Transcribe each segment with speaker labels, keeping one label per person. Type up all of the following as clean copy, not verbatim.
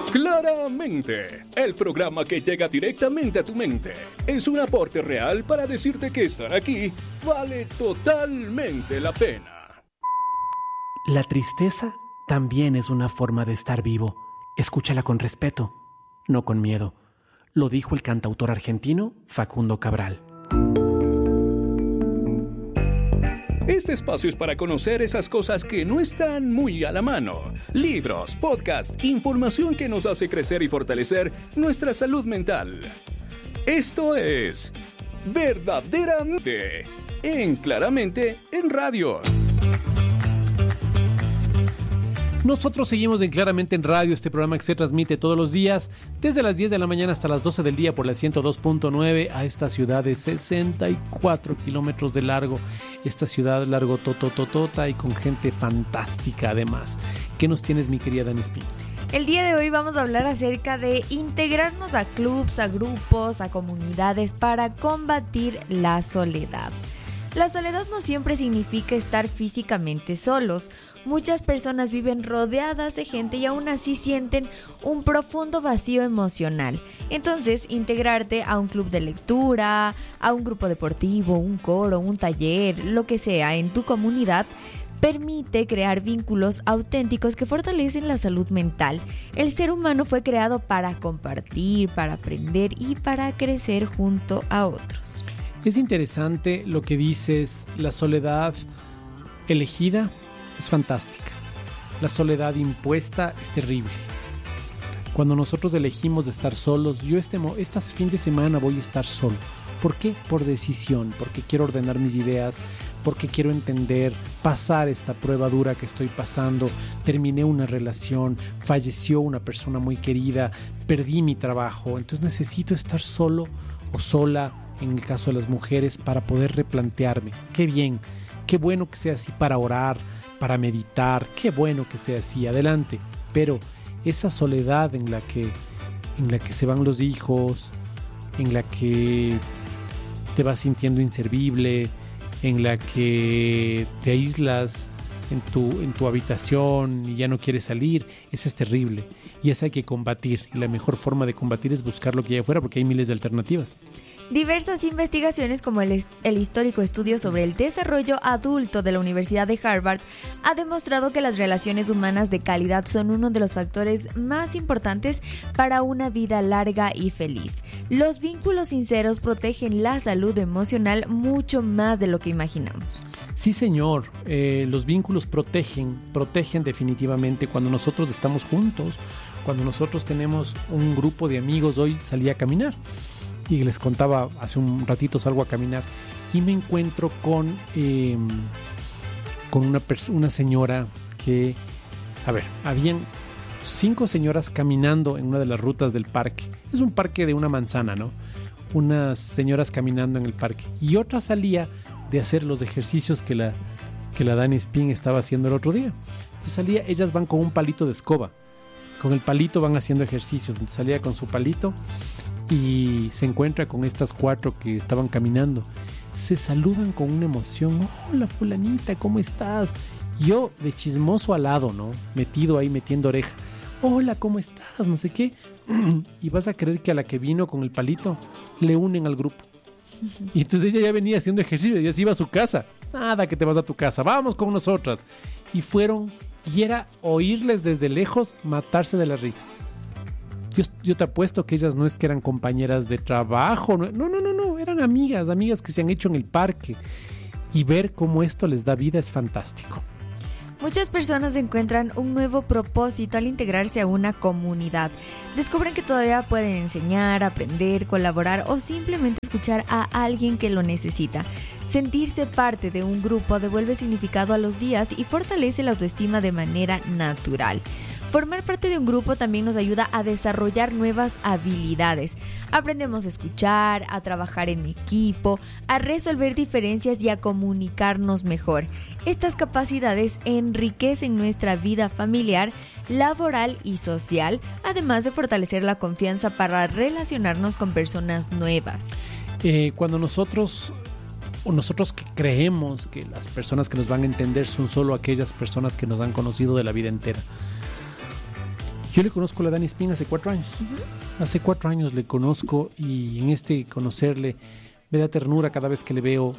Speaker 1: Claramente, el programa que llega directamente a tu mente es un aporte real para decirte que estar aquí vale totalmente la pena.
Speaker 2: La tristeza también es una forma de estar vivo. Escúchala con respeto, no con miedo. Lo dijo el cantautor argentino Facundo Cabral.
Speaker 1: Este espacio es para conocer esas cosas que no están muy a la mano. Libros, podcasts, información que nos hace crecer y fortalecer nuestra salud mental. Esto es Verdaderamente en Claramente en Radio.
Speaker 3: Nosotros seguimos en Claramente en Radio, este programa que se transmite todos los días desde las 10 de la mañana hasta las 12 del día por la 102.9 a esta ciudad de 64 kilómetros de largo, esta ciudad largo totototota y con gente fantástica además. ¿Qué nos tienes, mi querida Dani Espín?
Speaker 4: El día de hoy vamos a hablar acerca de integrarnos a clubs, a grupos, a comunidades para combatir la soledad. La soledad no siempre significa estar físicamente solos. Muchas personas viven rodeadas de gente y aún así sienten un profundo vacío emocional. Entonces, integrarte a un club de lectura, a un grupo deportivo, un coro, un taller, lo que sea en tu comunidad, permite crear vínculos auténticos que fortalecen la salud mental. El ser humano fue creado para compartir, para aprender y para crecer junto a otros.
Speaker 3: Es interesante lo que dices, la soledad elegida es fantástica, la soledad impuesta es terrible. Cuando nosotros elegimos de estar solos, yo este fin de semana voy a estar solo. ¿Por qué? Por decisión, porque quiero ordenar mis ideas, porque quiero entender, pasar esta prueba dura que estoy pasando. Terminé una relación, falleció una persona muy querida, perdí mi trabajo, entonces necesito estar solo o sola, en el caso de las mujeres, para poder replantearme. Qué bien, qué bueno que sea así para orar, para meditar, qué bueno que sea así, adelante. Pero esa soledad en la que se van los hijos, en la que te vas sintiendo inservible, en la que te aíslas en tu habitación y ya no quieres salir, esa es terrible. Y esa hay que combatir. Y la mejor forma de combatir es buscar lo que hay afuera, porque hay miles de alternativas.
Speaker 4: Diversas investigaciones, como el histórico estudio sobre el desarrollo adulto de la Universidad de Harvard, ha demostrado que las relaciones humanas de calidad son uno de los factores más importantes para una vida larga y feliz. Los vínculos sinceros protegen la salud emocional mucho más de lo que imaginamos.
Speaker 3: Sí, señor, los vínculos protegen definitivamente cuando nosotros estamos juntos, cuando nosotros tenemos un grupo de amigos. Hoy salí a caminar y les contaba, hace un ratito salgo a caminar y me encuentro con una señora que, habían 5 señoras caminando en una de las rutas del parque. Es un parque de una manzana, ¿no? Unas señoras caminando en el parque y otra salía de hacer los ejercicios que la Dani Espín estaba haciendo el otro día. Entonces salía, ellas van con un palito de escoba, con el palito van haciendo ejercicios. Entonces salía con su palito y se encuentra con estas 4 que estaban caminando. Se saludan con una emoción. Hola fulanita, ¿cómo estás? Yo de chismoso al lado, ¿no? Metido ahí, metiendo oreja. Hola, ¿cómo estás? No sé qué. Y vas a creer que a la que vino con el palito le unen al grupo. Y entonces ella ya venía haciendo ejercicio y ya se iba a su casa. Nada que te vas a tu casa, vamos con nosotras. Y fueron, y era oírles desde lejos matarse de la risa. Yo te apuesto que ellas no es que eran compañeras de trabajo, no, eran amigas que se han hecho en el parque. Y ver cómo esto les da vida es fantástico.
Speaker 4: Muchas personas encuentran un nuevo propósito al integrarse a una comunidad. Descubren que todavía pueden enseñar, aprender, colaborar o simplemente escuchar a alguien que lo necesita. Sentirse parte de un grupo devuelve significado a los días y fortalece la autoestima de manera natural. Formar parte de un grupo también nos ayuda a desarrollar nuevas habilidades. Aprendemos a escuchar, a trabajar en equipo, a resolver diferencias y a comunicarnos mejor. Estas capacidades enriquecen nuestra vida familiar, laboral y social, además de fortalecer la confianza para relacionarnos con personas nuevas.
Speaker 3: Cuando nosotros que creemos que las personas que nos van a entender son solo aquellas personas que nos han conocido de la vida entera. Yo le conozco a la Dani Espín hace 4 años. Hace 4 años le conozco y en este conocerle me da ternura cada vez que le veo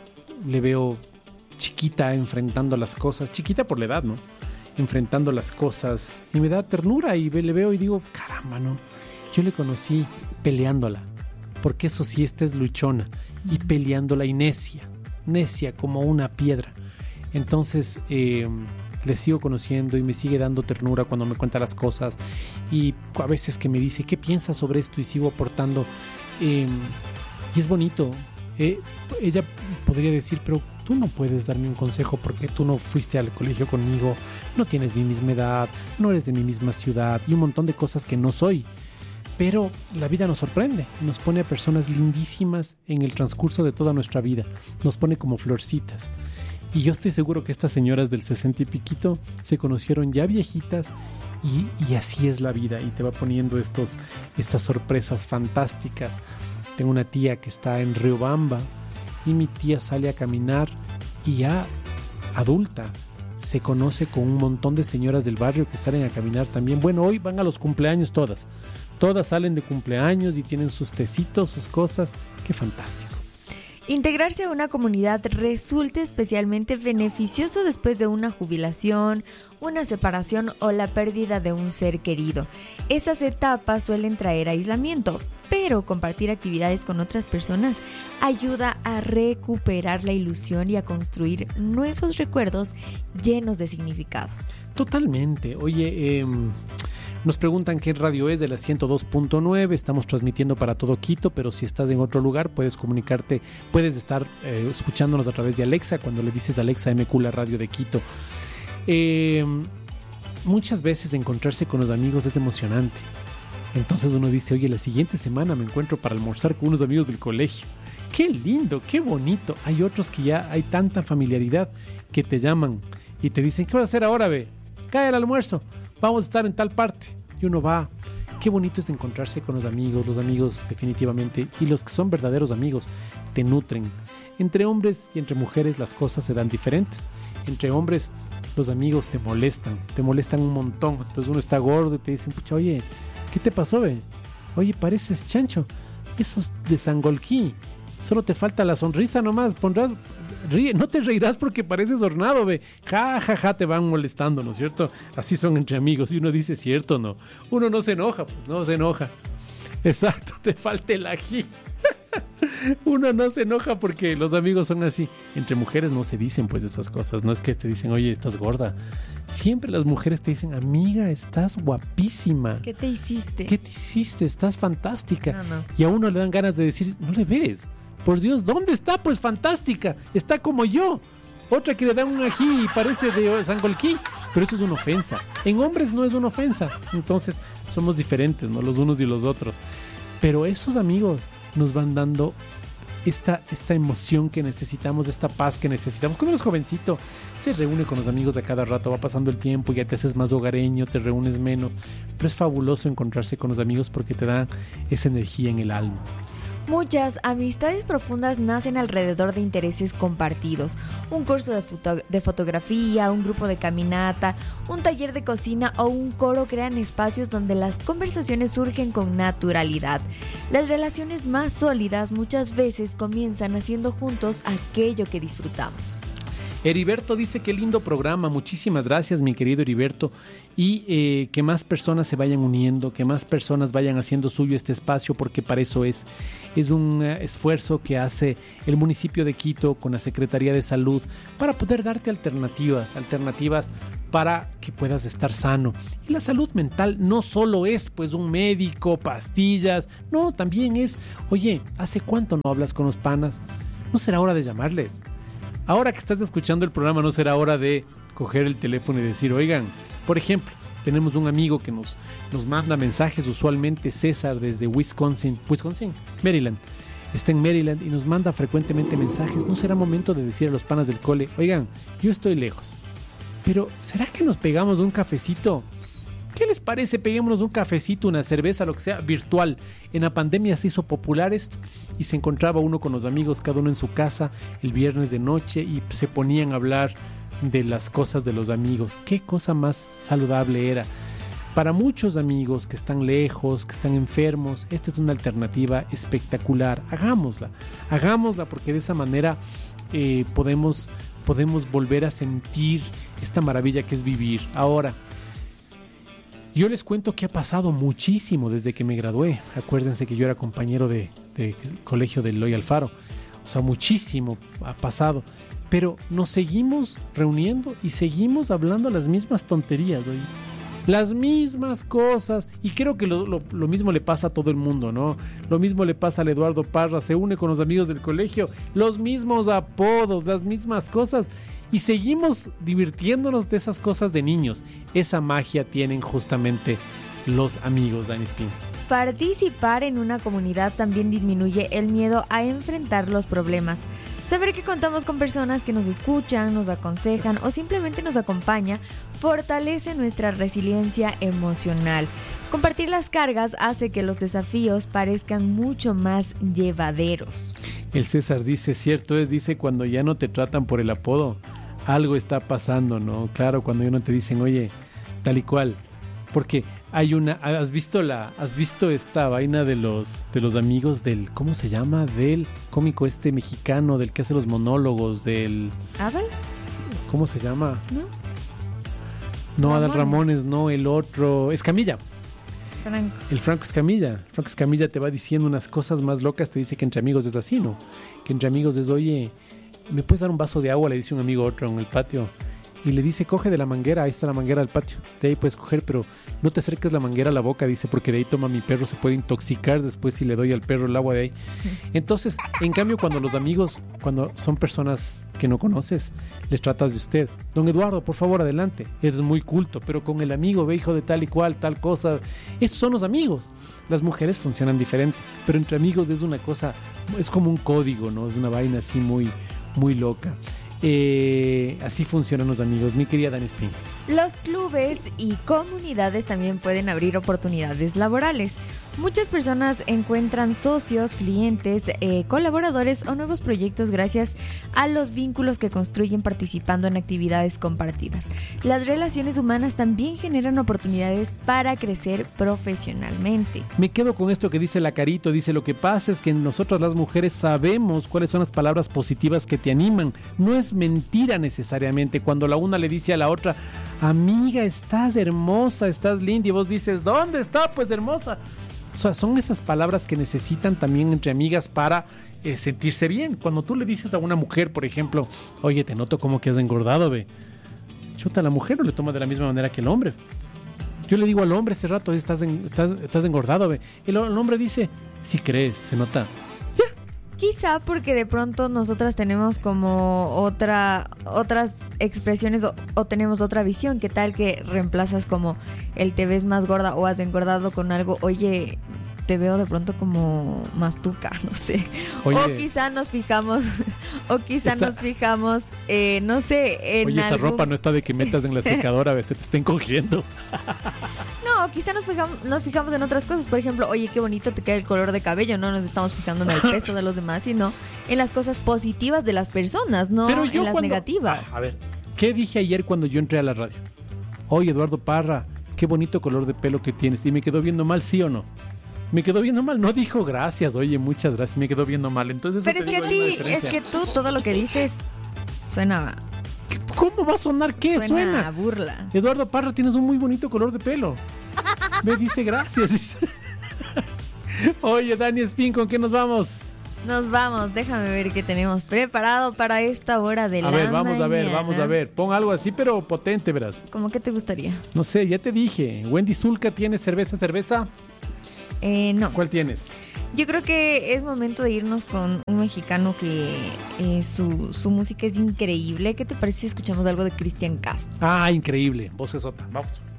Speaker 3: chiquita enfrentando las cosas, chiquita por la edad, ¿no? Enfrentando las cosas y me da ternura y le veo y digo, caramba, ¿no? Yo le conocí peleándola, porque eso sí, esta es luchona y peleándola y necia como una piedra. Entonces le sigo conociendo y me sigue dando ternura cuando me cuenta las cosas y a veces que me dice, ¿qué piensas sobre esto? Y sigo aportando y es bonito. Ella podría decir, pero tú no puedes darme un consejo porque tú no fuiste al colegio conmigo, no tienes mi misma edad, no eres de mi misma ciudad y un montón de cosas que no soy. Pero la vida nos sorprende, nos pone a personas lindísimas en el transcurso de toda nuestra vida, nos pone como florcitas. Y yo estoy seguro que estas señoras del 60 y piquito se conocieron ya viejitas y así es la vida y te va poniendo estas sorpresas fantásticas. Tengo una tía que está en Riobamba y mi tía sale a caminar y ya adulta se conoce con un montón de señoras del barrio que salen a caminar también. Bueno, hoy van a los cumpleaños todas salen de cumpleaños y tienen sus tecitos, sus cosas. ¡Qué fantástico!
Speaker 4: Integrarse a una comunidad resulta especialmente beneficioso después de una jubilación, una separación o la pérdida de un ser querido. Esas etapas suelen traer aislamiento, pero compartir actividades con otras personas ayuda a recuperar la ilusión y a construir nuevos recuerdos llenos de significado. Totalmente.
Speaker 3: Oye, nos preguntan qué radio es, de la 102.9, estamos transmitiendo para todo Quito, pero si estás en otro lugar puedes comunicarte, puedes estar escuchándonos a través de Alexa, cuando le dices Alexa MQ, la radio de Quito. Muchas veces encontrarse con los amigos es emocionante, entonces uno dice, oye, la siguiente semana me encuentro para almorzar con unos amigos del colegio. ¡Qué lindo, qué bonito! Hay otros que ya hay tanta familiaridad que te llaman y te dicen, ¿qué vas a hacer ahora, ve? Cae el almuerzo. Vamos a estar en tal parte y uno va. Qué bonito es encontrarse con los amigos definitivamente, y los que son verdaderos amigos te nutren. Entre hombres y entre mujeres las cosas se dan diferentes. Entre hombres los amigos te molestan un montón, entonces uno está gordo y te dicen, pucha, oye, ¿qué te pasó, ve? Oye, pareces chancho, eso es de Sangolquí, solo te falta la sonrisa nomás, no te reirás porque pareces hornado, ve. Ja, te van molestando, ¿no es cierto? Así son entre amigos. Y uno dice, ¿cierto o no? Uno no se enoja, pues no se enoja. Exacto, te falta el ají. Uno no se enoja porque los amigos son así. Entre mujeres no se dicen pues esas cosas. No es que te dicen, oye, estás gorda. Siempre las mujeres te dicen, amiga, estás guapísima.
Speaker 4: ¿Qué te hiciste?
Speaker 3: ¿Qué te hiciste? Estás fantástica.
Speaker 4: No.
Speaker 3: Y a uno le dan ganas de decir, no le ves. Por Dios, ¿dónde está? Pues fantástica, está como yo. Otra que le da un ají y parece de Sangolquí, pero eso es una ofensa. En hombres no es una ofensa, entonces somos diferentes, ¿no? Los unos y los otros. Pero esos amigos nos van dando esta emoción que necesitamos, esta paz que necesitamos. Cuando eres jovencito, se reúne con los amigos a cada rato, va pasando el tiempo, ya te haces más hogareño, te reúnes menos, pero es fabuloso encontrarse con los amigos porque te dan esa energía en el alma.
Speaker 4: Muchas amistades profundas nacen alrededor de intereses compartidos. Un curso de fotografía, un grupo de caminata, un taller de cocina o un coro crean espacios donde las conversaciones surgen con naturalidad. Las relaciones más sólidas muchas veces comienzan haciendo juntos aquello que disfrutamos.
Speaker 3: Heriberto dice, qué lindo programa, muchísimas gracias mi querido Heriberto, y que más personas se vayan uniendo, que más personas vayan haciendo suyo este espacio, porque para eso es un esfuerzo que hace el municipio de Quito con la Secretaría de Salud para poder darte alternativas para que puedas estar sano. Y la salud mental no solo es pues un médico, pastillas, no, también es, oye, ¿hace cuánto no hablas con los panas? ¿No será hora de llamarles? Ahora que estás escuchando el programa, ¿no será hora de coger el teléfono y decir, oigan, por ejemplo, tenemos un amigo que nos manda mensajes, usualmente César desde Maryland. Está en Maryland y nos manda frecuentemente mensajes. ¿No será momento de decir a los panas del cole, oigan, yo estoy lejos, pero ¿será que nos pegamos un cafecito? ¿Qué les parece? Peguémonos un cafecito, una cerveza, lo que sea, virtual. En la pandemia se hizo popular esto y se encontraba uno con los amigos, cada uno en su casa, el viernes de noche, y se ponían a hablar de las cosas de los amigos. Qué cosa más saludable era. Para muchos amigos que están lejos, que están enfermos, esta es una alternativa espectacular. Hagámosla porque de esa manera podemos volver a sentir esta maravilla que es vivir. Ahora, yo les cuento que ha pasado muchísimo desde que me gradué. Acuérdense que yo era compañero de colegio del Eloy Alfaro. O sea, muchísimo ha pasado. Pero nos seguimos reuniendo y seguimos hablando las mismas tonterías, oye. Las mismas cosas, y creo que lo mismo le pasa a todo el mundo, ¿no? Lo mismo le pasa al Eduardo Parra, se une con los amigos del colegio, los mismos apodos, las mismas cosas, y seguimos divirtiéndonos de esas cosas de niños. Esa magia tienen justamente los amigos, Dani Espín.
Speaker 4: Participar en una comunidad también disminuye el miedo a enfrentar los problemas. Saber que contamos con personas que nos escuchan, nos aconsejan o simplemente nos acompaña fortalece nuestra resiliencia emocional. Compartir las cargas hace que los desafíos parezcan mucho más llevaderos.
Speaker 3: El César dice, cierto es, dice, cuando ya no te tratan por el apodo, algo está pasando, ¿no? Claro, cuando ya no te dicen, oye, tal y cual. Porque hay una, ¿has visto esta vaina de los amigos del, ¿cómo se llama? Del cómico mexicano, del que hace los monólogos, del...
Speaker 4: ¿Adal?
Speaker 3: ¿Cómo se llama?
Speaker 4: No,
Speaker 3: Adal Ramones, no, el otro, Escamilla.
Speaker 4: Franco.
Speaker 3: El Franco Escamilla. Franco Escamilla te va diciendo unas cosas más locas, te dice que entre amigos es así, ¿no? Que entre amigos es, oye, ¿me puedes dar un vaso de agua? Le dice un amigo a otro en el patio. Y le dice, coge de la manguera, ahí está la manguera del patio. De ahí puedes coger, pero no te acerques la manguera a la boca, dice, porque de ahí toma mi perro, se puede intoxicar después si le doy al perro el agua de ahí. Entonces, en cambio, cuando los amigos, cuando son personas que no conoces, les tratas de usted. Don Eduardo, por favor, adelante. Eres muy culto, pero con el amigo, ve, hijo de tal y cual, tal cosa. Estos son los amigos. Las mujeres funcionan diferente, pero entre amigos es una cosa, es como un código, ¿no? Es una vaina así muy, muy loca. Así funcionan los amigos, mi querida Dani Espín.
Speaker 4: Los clubes y comunidades también pueden abrir oportunidades laborales. Muchas personas encuentran socios, clientes, colaboradores o nuevos proyectos gracias a los vínculos que construyen participando en actividades compartidas. Las relaciones humanas también generan oportunidades para crecer profesionalmente.
Speaker 3: Me quedo con esto que dice la Carito, dice, lo que pasa es que nosotras las mujeres sabemos cuáles son las palabras positivas que te animan. No es mentira necesariamente cuando la una le dice a la otra, amiga, estás hermosa, estás linda, y vos dices, ¿dónde está? Pues hermosa. O sea, son esas palabras que necesitan también entre amigas para sentirse bien. Cuando tú le dices a una mujer, por ejemplo, oye, te noto como que has engordado, ve. Chuta, la mujer no le toma de la misma manera que el hombre. Yo le digo al hombre este rato, estás engordado, ve. El hombre dice, sí crees, se nota.
Speaker 4: Quizá porque de pronto nosotras tenemos como otras expresiones o tenemos otra visión. ¿Qué tal que reemplazas como el te ves más gorda o has engordado con algo? Oye, te veo de pronto como más tuca, no sé. Oye, o quizá nos fijamos, no sé, en
Speaker 3: oye, esa ropa no está de que metas en la secadora, a veces te está encogiendo.
Speaker 4: No, quizá nos fijamos en otras cosas. Por ejemplo, oye, qué bonito te queda el color de cabello. No nos estamos fijando en el peso de los demás, sino en las cosas positivas de las personas, no en las negativas.
Speaker 3: A ver, ¿qué dije ayer cuando yo entré a la radio? Oye, Eduardo Parra, qué bonito color de pelo que tienes. ¿Y me quedó viendo mal, sí o no? Me quedó viendo mal, no dijo gracias, oye, muchas gracias, me quedó viendo mal. Entonces,
Speaker 4: pero es que a ti, es que tú todo lo que dices suena...
Speaker 3: ¿Cómo va a sonar? ¿Qué suena?
Speaker 4: A burla.
Speaker 3: Eduardo Parra, tienes un muy bonito color de pelo. Me dice gracias. Oye, Dani Espín, ¿con qué nos vamos?
Speaker 4: Nos vamos, déjame ver qué tenemos preparado para esta hora de la mañana.
Speaker 3: Vamos a ver. Pon algo así, pero potente, verás.
Speaker 4: ¿Cómo que te gustaría?
Speaker 3: No sé, ya te dije. Wendy Zulka tiene cerveza.
Speaker 4: No.
Speaker 3: ¿Cuál tienes?
Speaker 4: Yo creo que es momento de irnos con un mexicano que su música es increíble. ¿Qué te parece si escuchamos algo de Cristian Castro?
Speaker 3: Ah, increíble. Vocesota. Vamos.